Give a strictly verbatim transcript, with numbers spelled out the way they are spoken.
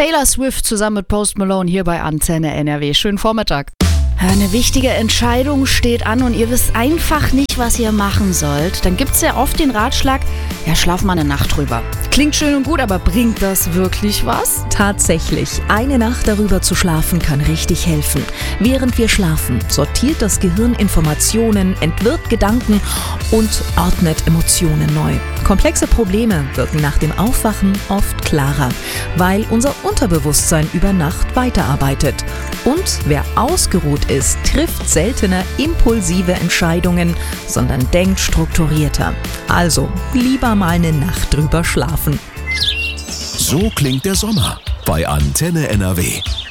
Taylor Swift zusammen mit Post Malone hier bei Antenne N R W. Schönen Vormittag. Eine wichtige Entscheidung steht an und ihr wisst einfach nicht, was ihr machen sollt. Dann gibt es ja oft den Ratschlag, ja, schlaf mal eine Nacht drüber. Klingt schön und gut, aber bringt das wirklich was? Tatsächlich, eine Nacht darüber zu schlafen kann richtig helfen. Während wir schlafen, sortiert das Gehirn Informationen, entwirrt Gedanken und ordnet Emotionen neu. Komplexe Probleme wirken nach dem Aufwachen oft klarer, weil unser Unterbewusstsein über Nacht weiterarbeitet. Und wer ausgeruht ist, trifft seltener impulsive Entscheidungen, sondern denkt strukturierter. Also lieber mal eine Nacht drüber schlafen. So klingt der Sommer bei Antenne N R W.